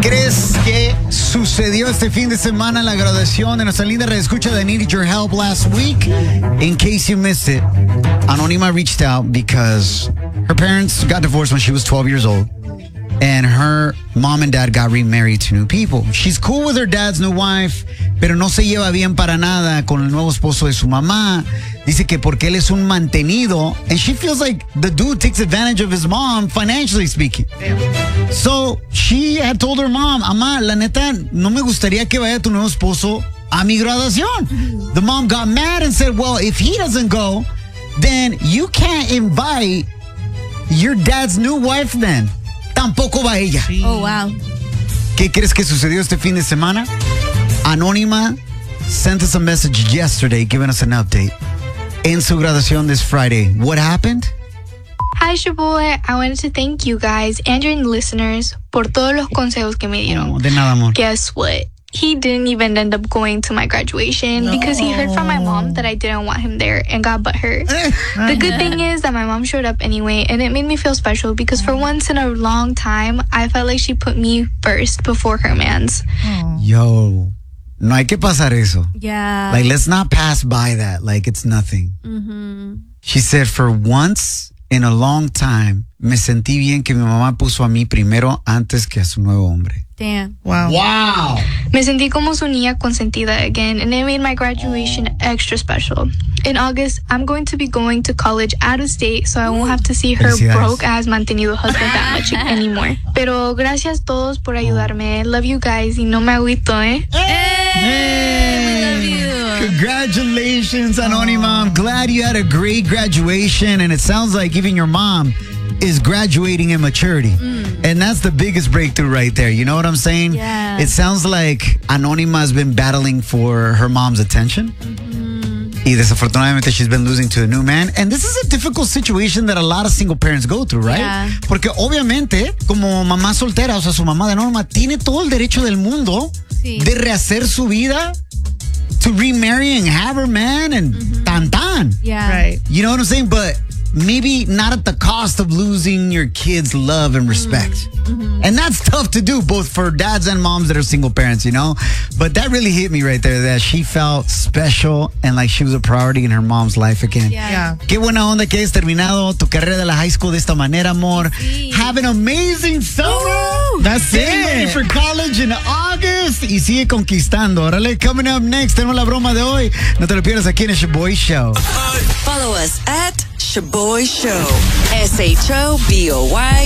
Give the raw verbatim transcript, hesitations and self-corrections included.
crees que sucedió este fin de semana la graduación de nuestra linda reescucha de Needed Your Help last week? In case you missed it, Anonima reached out because her parents got divorced when she was twelve years old. And her mom and dad got remarried to new people. She's cool with her dad's new wife, pero no se lleva bien para nada con el nuevo esposo de su mamá. Dice que porque él es un mantenido, and she feels like the dude takes advantage of his mom, financially speaking. Damn. So she had told her mom, Ama, la neta, no me gustaría que vaya tu nuevo esposo a mi graduación. The mom got mad and said, well, if he doesn't go, then you can't invite your dad's new wife then. Tampoco va ella. Oh, wow. ¿Qué crees que sucedió este fin de semana? Anónima sent us a message yesterday giving us an update. En su graduación this Friday, what happened? Hi, Shaboy. I wanted to thank you guys and your listeners por todos los consejos que me dieron. Oh, de nada, amor. Guess what? He didn't even end up going to my graduation no. because he heard from my mom that I didn't want him there and got butthurt. The good thing is that my mom showed up anyway, and it made me feel special because for once in a long time, I felt like she put me first before her man's. Yo, no hay que pasar eso. Yeah. Like, let's not pass by that like it's nothing. Mm-hmm. She said, for once in a long time, me sentí bien que mi mamá puso a mí primero antes que a su nuevo hombre. Damn. Wow. Wow. Me sentí como su niña consentida again, and it made my graduation extra special. In August, I'm going to be going to college out of state, so I won't have to see her broke-ass mantenido husband that much anymore. Pero gracias todos por ayudarme. Love you guys, y no me agüito, eh? Hey! Hey! We love you. Congratulations, Anonima. I'm glad you had a great graduation, and it sounds like even your mom is graduating in maturity. Mm. And that's the biggest breakthrough right there. You know what I'm saying? Yeah. It sounds like Anonima has been battling for her mom's attention. Mm-hmm. Y desafortunadamente she's been losing to a new man. And this is a difficult situation that a lot of single parents go through, right? Yeah. Porque obviamente, como mamá soltera, o sea, su mamá de Norma, tiene todo el derecho del mundo sí. de rehacer su vida, to remarry and have her man, and mm-hmm. tan tan. Yeah. Right. You know what I'm saying? But maybe not at the cost of losing your kids' love and respect. Mm-hmm. And that's tough to do, both for dads and moms that are single parents, you know? But that really hit me right there, that she felt special and like she was a priority in her mom's life again. Yeah. Yeah. Qué buena onda que hayas terminado tu carrera de la high school de esta manera, amor. Sí. Have an amazing summer. Woo! That's it. Ready for college in August. Y sigue conquistando. Órale, coming up next, tenemos la broma de hoy. No te lo pierdas aquí en el Shaboy Show. Follow us at Shaboy Show. S H O B O Y